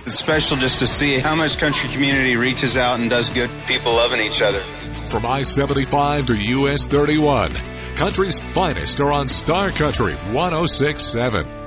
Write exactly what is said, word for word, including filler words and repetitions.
It's special just to see how much country community reaches out and does good, people loving each other. From I seventy-five to U S thirty-one, country's finest are on Star Country one oh six point seven.